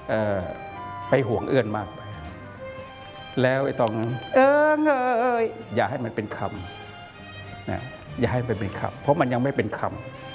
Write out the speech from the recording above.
ไปห่วงเอื้อนมากไปแล้วไอ้ตองอย่าให้มันเป็นคำนะอย่าให้มันเป็นคำเพราะมันยังไม่เป็นค